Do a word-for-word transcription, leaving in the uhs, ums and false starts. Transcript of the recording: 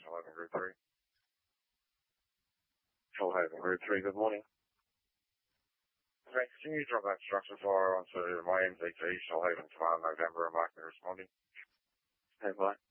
Shoalhaven Group three. Shoalhaven Group three, good morning. Thanks. Can you drop that structure fire onto my M Z T, Shoalhaven Command November, and mark me responding? Okay, bye.